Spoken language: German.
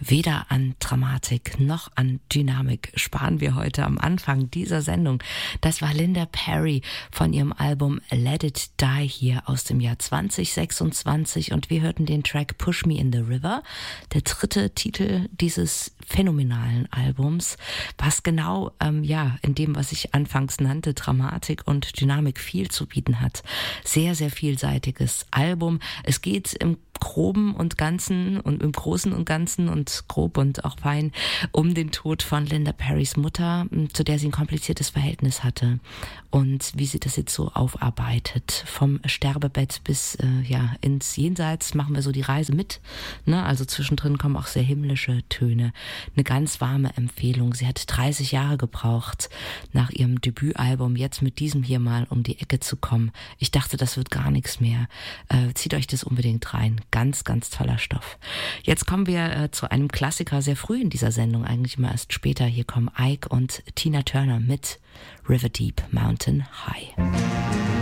Weder an Dramatik noch an Dynamik sparen wir heute am Anfang dieser Sendung. Das war Linda Perry von ihrem Album Let It Die hier aus dem Jahr 2026 und wir hörten den Track Push Me in the River, der dritte Titel dieses phänomenalen Albums, was genau in dem, was ich anfangs nannte, Dramatik und Dynamik viel zu bieten hat. Sehr, sehr vielseitiges Album. Es geht im Groben und Ganzen und im Großen und Ganzen und grob und auch fein um den Tod von Linda Perrys Mutter, zu der sie ein kompliziertes Verhältnis hatte und wie sie das jetzt so aufarbeitet. Vom Sterbebett bis ins Jenseits machen wir so die Reise mit. Ne? Also zwischendrin kommen auch sehr himmlische Töne. Eine ganz warme Empfehlung. Sie hat 30 Jahre gebraucht nach ihrem Debütalbum, jetzt mit diesem hier mal um die Ecke zu kommen. Ich dachte, das wird gar nichts mehr. Zieht euch das unbedingt rein. Ganz, ganz toller Stoff. Jetzt kommen wir zu einem Klassiker, sehr früh in dieser Sendung, eigentlich immer erst später. Hier kommen Ike und Tina Turner mit River Deep Mountain High.